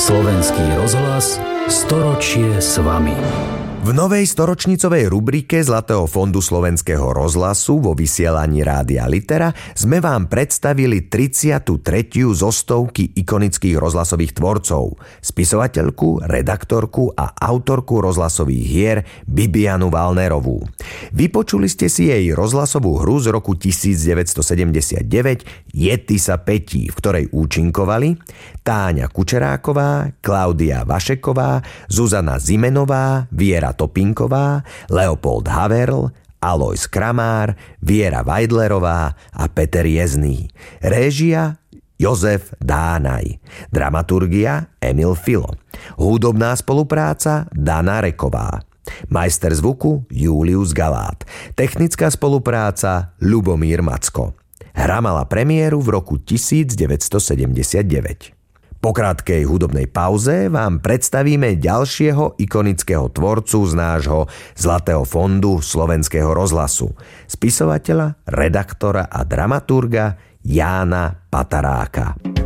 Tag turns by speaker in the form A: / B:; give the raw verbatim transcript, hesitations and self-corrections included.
A: Slovenský rozhlas storočie s vami.
B: V novej storočnicovej rubrike Zlatého fondu Slovenského rozhlasu vo vysielaní Rádia Litera sme vám predstavili tridsiatu tretiu zo stovky ikonických rozhlasových tvorcov, spisovateľku, redaktorku a autorku rozhlasových hier Bibianu Wallnerovú. Vypočuli ste si jej rozhlasovú hru z roku devätnásťstosedemdesiatdeväť Yeti sa petí, v ktorej účinkovali Táňa Kučeráková, Klaudia Vašeková, Zuzana Zimenová, Viera Topinková, Leopold Haverl, Alojz Kramár, Viera Vajdlerová a Peter Jezný. Réžia Jozef Dánaj. Dramaturgia Emil Filo. Hudobná spolupráca Dana Reková. Majster zvuku Julius Galát. Technická spolupráca Ľubomír Macko. Hra mala premiéru v roku devätnásťstosedemdesiatdeväť. Po krátkej hudobnej pauze vám predstavíme ďalšieho ikonického tvorcu z nášho Zlatého fondu Slovenského rozhlasu. Spisovateľa, redaktora a dramaturga Jána Pataráka.